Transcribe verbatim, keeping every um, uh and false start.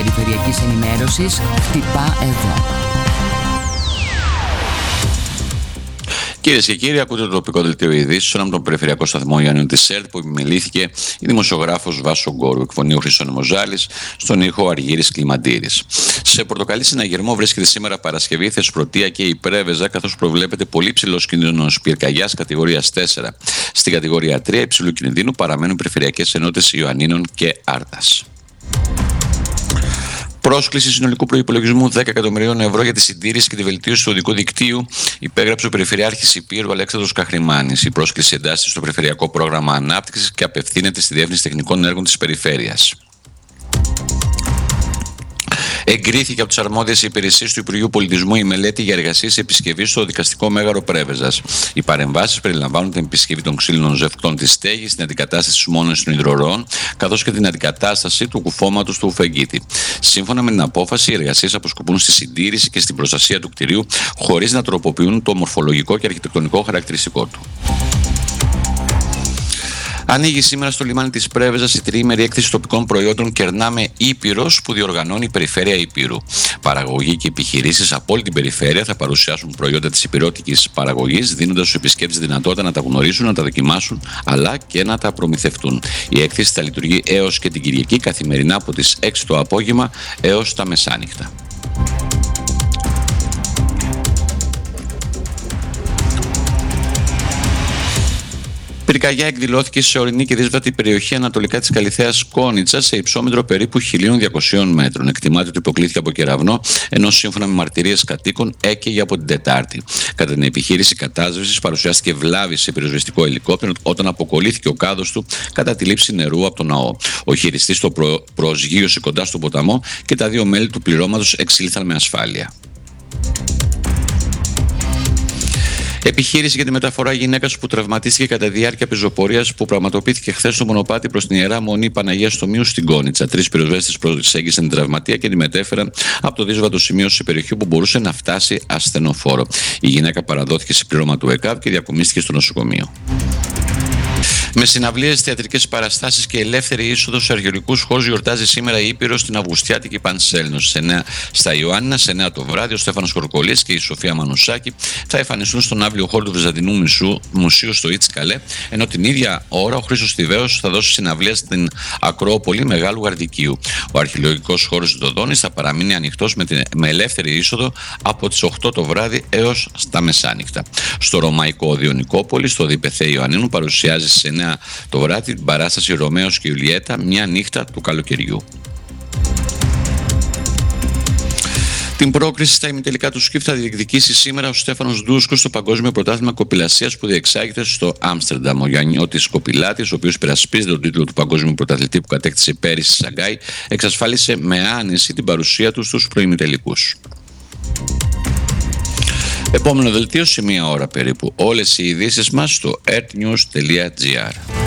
περιφερειακής ενημέρωσης χτυπά εδώ. Κυρίες και κύριοι, ακούτε το τοπικό δελτίο ειδήσεων από τον Περιφερειακό Σταθμό Ιωαννίνων της ΕΡΤ, που επιμελήθηκε η δημοσιογράφος Βάσο Γκόρου, εκφωνεί ο Χρυσόνιμος Ζάλης, στον ήχο Αργύρης Κλιμαντήρης. Σε πορτοκαλί συναγερμό βρίσκεται σήμερα Παρασκευή η Θεσπρωτεία και η Πρέβεζα, καθώς προβλέπεται πολύ υψηλός κίνδυνος πυρκαγιάς κατηγορίας τέσσερα. Στην κατηγορία τρία υψηλού κινδύνου παραμένουν περιφερειακές ενότητες Ιωαννίνων και Άρτας. Πρόσκληση συνολικού προϋπολογισμού δέκα εκατομμυρίων ευρώ για τη συντήρηση και τη βελτίωση του οδικού δικτύου υπέγραψε ο Περιφερειάρχης Υπήρου Αλέξανδρος Καχρημάνης. Η πρόσκληση εντάσσεται στο Περιφερειακό Πρόγραμμα Ανάπτυξης και απευθύνεται στη Διεύθυνση Τεχνικών Έργων της Περιφέρειας. Εγκρίθηκε από τις αρμόδιες υπηρεσίες του Υπουργείου Πολιτισμού η μελέτη για εργασίες επισκευής στο δικαστικό μέγαρο Πρέβεζας. Οι παρεμβάσεις περιλαμβάνουν την επισκευή των ξύλινων ζευκτών της στέγης, την αντικατάσταση της μόνωσης των υδροροών, καθώς και την αντικατάσταση του κουφώματος του ουφεγγίτη. Σύμφωνα με την απόφαση, οι εργασίες αποσκοπούν στη συντήρηση και στην προστασία του κτηρίου, χωρίς να τροποποιούν το μορφολογικό και αρχιτεκτονικό χαρακτηριστικό του. Ανοίγει σήμερα στο λιμάνι της Πρέβεζας η τριήμερη έκθεση τοπικών προϊόντων Κερνάμε Ήπειρος, που διοργανώνει η Περιφέρεια Υπήρου. Παραγωγοί και επιχειρήσεις από όλη την περιφέρεια θα παρουσιάσουν προϊόντα της υπηρώτικης παραγωγής, δίνοντας στους επισκέπτες δυνατότητα να τα γνωρίσουν, να τα δοκιμάσουν, αλλά και να τα προμηθευτούν. Η έκθεση θα λειτουργεί έως και την Κυριακή, καθημερινά από τις έξι το απόγευμα έως τα μεσάνυχτα. Πυρκαγιά εκδηλώθηκε σε ορεινή και δύσβατη περιοχή ανατολικά της Καλιθέας Κόνιτσα, σε υψόμετρο περίπου χίλια διακοσίων μέτρων. Εκτιμάται ότι υποκλήθηκε από κεραυνό, ενώ σύμφωνα με μαρτυρίες κατοίκων έκαιγε από την Τετάρτη. Κατά την επιχείρηση κατάσβεσης παρουσιάστηκε βλάβη σε πυροσβεστικό ελικόπτερο όταν αποκολλήθηκε ο κάδος του κατά τη λήψη νερού από τον ναό. Ο χειριστής το προ... προσγείωσε κοντά στον ποταμό και τα δύο μέλη του πληρώματος εξήλθαν με ασφάλεια. Επιχείρηση για τη μεταφορά γυναίκας που τραυματίστηκε κατά τη διάρκεια πεζοπορίας που πραγματοποιήθηκε χθες στο μονοπάτι προς την Ιερά Μονή Παναγίας Τομείου στην Κόνιτσα. Τρεις πυροσβέστες προσέγγισαν την τραυματία και τη μετέφεραν από το δύσβατο σημείο σε περιοχή που μπορούσε να φτάσει ασθενοφόρο. Η γυναίκα παραδόθηκε σε πληρώμα του ΕΚΑΒ και διακομίστηκε στο νοσοκομείο. Με συναυλίες, θεατρικές παραστάσεις και ελεύθερη είσοδο σε αρχαιολογικούς χώρους γιορτάζει σήμερα η Ήπειρος στην Αυγουστιάτικη Πανσέλινος. Στα Ιωάννινα, σε εννιά το βράδυ, ο Στέφανος Κορκολής και η Σοφία Μανουσάκη θα εμφανιστούν στον αύριο χώρο του Βυζαντινού Μουσείου στο Ιτς Καλέ, ενώ την ίδια ώρα ο Χρήστος Θηβαίος θα δώσει συναυλία στην Ακρόπολη Μεγάλου Γαρδικίου. Ο αρχαιολογικός χώρος της Δοδόνης θα παραμείνει ανοιχτός με, την, με ελεύθερη είσοδο από τις οκτώ το βράδυ έως τα μεσάνυχτα. Στο Ρωμαϊκό Διονικόπολη, στο Διπεθέ Ιωαννίνου, παρουσιάζει σε εννιά το βράδυ την παράσταση Ρωμαίος και Ιουλιέτα, μια νύχτα του καλοκαιριού. Την πρόκριση στα ημιτελικά του σκιφ θα διεκδικήσει σήμερα ο Στέφανος Ντούσκος στο Παγκόσμιο Πρωτάθλημα Κοπηλασίας που διεξάγεται στο Άμστερνταμ. Ο Γιαννιώτης Κοπηλάτης, ο οποίος υπερασπίζεται τον τίτλο του Παγκόσμιου Πρωταθλητή που κατέκτησε πέρυσι στη Σαγκάη, εξασφάλισε με άνεση την παρουσία του στους προημιτελικούς. Επόμενο δελτίο σε μία ώρα περίπου. Όλες οι ειδήσεις μας στο ερτ νιους τελεία τζι άρ.